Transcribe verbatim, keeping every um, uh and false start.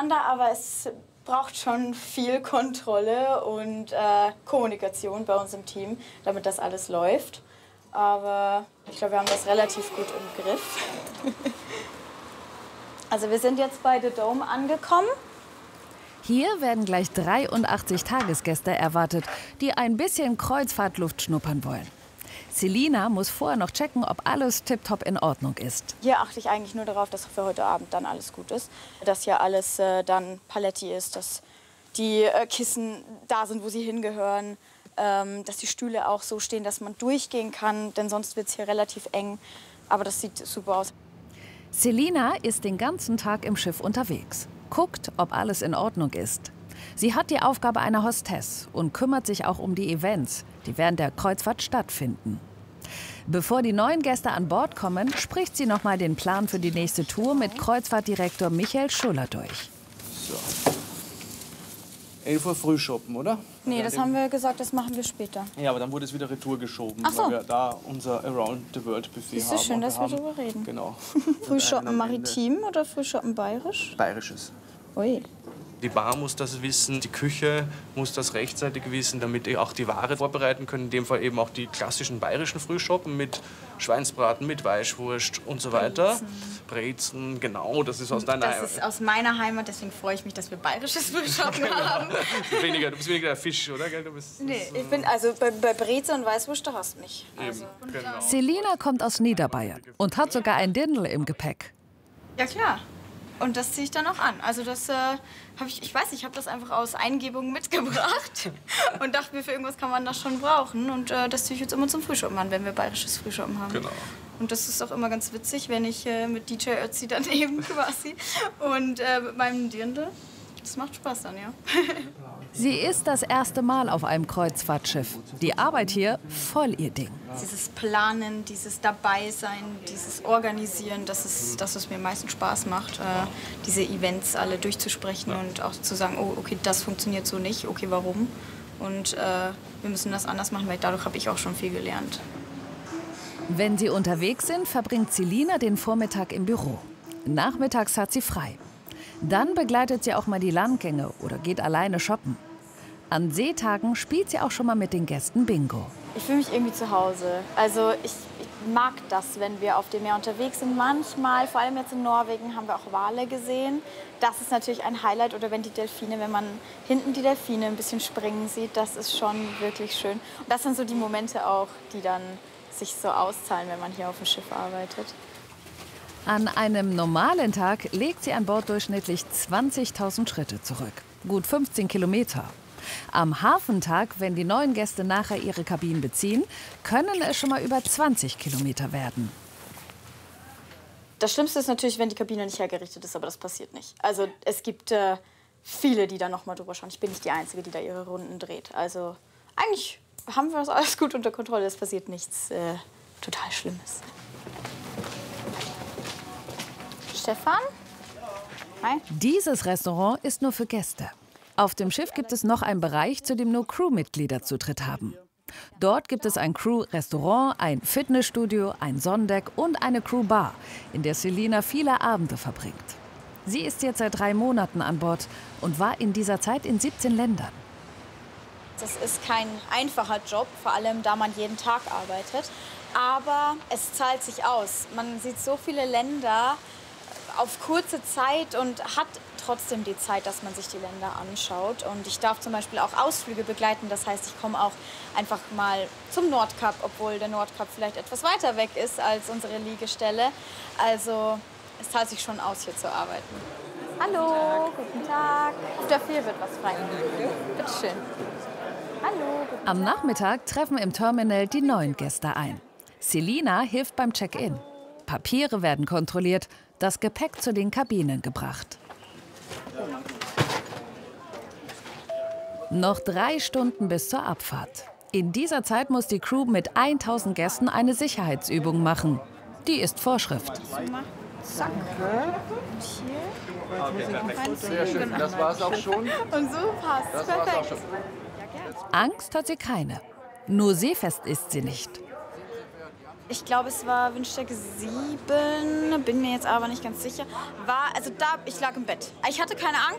miteinander, aber es braucht schon viel Kontrolle und äh, Kommunikation bei uns im Team, damit das alles läuft. Aber ich glaube, wir haben das relativ gut im Griff. Also wir sind jetzt bei The Dome angekommen. Hier werden gleich dreiundachtzig Tagesgäste erwartet, die ein bisschen Kreuzfahrtluft schnuppern wollen. Selina muss vorher noch checken, ob alles tipptopp in Ordnung ist. Hier achte ich eigentlich nur darauf, dass für heute Abend dann alles gut ist. Dass hier alles äh, dann paletti ist, dass die äh, Kissen da sind, wo sie hingehören. Ähm, dass die Stühle auch so stehen, dass man durchgehen kann, denn sonst wird es hier relativ eng. Aber das sieht super aus. Selina ist den ganzen Tag im Schiff unterwegs, guckt, ob alles in Ordnung ist. Sie hat die Aufgabe einer Hostess und kümmert sich auch um die Events, die während der Kreuzfahrt stattfinden. Bevor die neuen Gäste an Bord kommen, spricht sie noch mal den Plan für die nächste Tour mit Kreuzfahrtdirektor Michael Schuller durch. So. elf Uhr früh shoppen, oder? Nee, das haben wir gesagt, das machen wir später. Ja, aber dann wurde es wieder retour geschoben, Ach so. weil wir da unser Around the World Buffet Ist haben. es schön, Und dass wir haben, darüber reden. Genau. Frühshoppen maritim oder Frühshoppen bayerisch? Bayerisches. Ui. Die Bar muss das wissen, die Küche muss das rechtzeitig wissen, damit die auch die Ware vorbereiten können. In dem Fall eben auch die klassischen bayerischen Frühschoppen mit Schweinsbraten, mit Weißwurst und so weiter. Brezen, genau, das ist aus deiner Das ist aus meiner Heimat, deswegen freue ich mich, dass wir bayerisches Frühschoppen haben. weniger, du bist weniger der Fisch, oder? Du bist, Nee, ich bin, also bei, bei Breze und Weißwurst, da hast du mich. Also. genau. Selina kommt aus Niederbayern und hat sogar ein Dirndl im Gepäck. Ja, klar. Und das ziehe ich dann auch an. Also das äh, habe ich, ich weiß nicht, ich habe das einfach aus Eingebung mitgebracht und dachte mir, für irgendwas kann man das schon brauchen. Und äh, das ziehe ich jetzt immer zum Frühschoppen an, wenn wir bayerisches Frühschoppen haben. Genau. Und das ist auch immer ganz witzig, wenn ich äh, mit D J Ötzi daneben quasi und äh, mit meinem Dirndl. Das macht Spaß dann, ja. Sie ist das erste Mal auf einem Kreuzfahrtschiff. Die Arbeit hier voll ihr Ding. Dieses Planen, dieses Dabeisein, dieses Organisieren, das ist das, was mir am meisten Spaß macht. Äh, diese Events alle durchzusprechen und auch zu sagen, oh, okay, das funktioniert so nicht, okay, warum? Und äh, wir müssen das anders machen, weil dadurch habe ich auch schon viel gelernt. Wenn sie unterwegs sind, verbringt Selina den Vormittag im Büro. Nachmittags hat sie frei. Dann begleitet sie auch mal die Landgänge oder geht alleine shoppen. An Seetagen spielt sie auch schon mal mit den Gästen Bingo. Ich fühle mich irgendwie zu Hause. Also ich, ich mag das, wenn wir auf dem Meer unterwegs sind. Manchmal, vor allem jetzt in Norwegen, haben wir auch Wale gesehen. Das ist natürlich ein Highlight. Oder wenn die Delfine, wenn man hinten die Delfine ein bisschen springen sieht, das ist schon wirklich schön. Und das sind so die Momente auch, die dann sich so auszahlen, wenn man hier auf dem Schiff arbeitet. An einem normalen Tag legt sie an Bord durchschnittlich zwanzigtausend Schritte zurück. Gut fünfzehn Kilometer. Am Hafentag, wenn die neuen Gäste nachher ihre Kabinen beziehen, können es schon mal über zwanzig Kilometer werden. Das Schlimmste ist natürlich, wenn die Kabine nicht hergerichtet ist, aber das passiert nicht. Also es gibt äh, viele, die da noch mal drüber schauen. Ich bin nicht die Einzige, die da ihre Runden dreht. Also eigentlich haben wir das alles gut unter Kontrolle. Es passiert nichts äh, total Schlimmes. Stefan? Hi. Dieses Restaurant ist nur für Gäste. Auf dem Schiff gibt es noch einen Bereich, zu dem nur Crewmitglieder Zutritt haben. Dort gibt es ein Crew-Restaurant, ein Fitnessstudio, ein Sonnendeck und eine Crewbar, in der Selina viele Abende verbringt. Sie ist jetzt seit drei Monaten an Bord und war in dieser Zeit in siebzehn Ländern. Das ist kein einfacher Job, vor allem da man jeden Tag arbeitet. Aber es zahlt sich aus. Man sieht so viele Länder auf kurze Zeit und hat trotzdem die Zeit, dass man sich die Länder anschaut. Und ich darf zum Beispiel auch Ausflüge begleiten. Das heißt, ich komme auch einfach mal zum Nordkap, obwohl der Nordkap vielleicht etwas weiter weg ist als unsere Liegestelle. Also es zahlt sich schon aus, hier zu arbeiten. Hallo, guten Tag. Auf der vier wird was frei. Bitte schön. Hallo. Am Nachmittag treffen im Terminal die neuen Gäste ein. Selina hilft beim Check-in. Papiere werden kontrolliert, das Gepäck zu den Kabinen gebracht. Noch drei Stunden bis zur Abfahrt. In dieser Zeit muss die Crew mit tausend Gästen eine Sicherheitsübung machen. Die ist Vorschrift. Zack. Und hier. Sehr schön. Das war's auch schon. Und so passt. Das war's auch Perfekt. schon. Angst hat sie keine. Nur seefest ist sie nicht. Ich glaube, es war Windstärke sieben, bin mir jetzt aber nicht ganz sicher. War, also da, ich lag im Bett. Ich hatte keine Angst.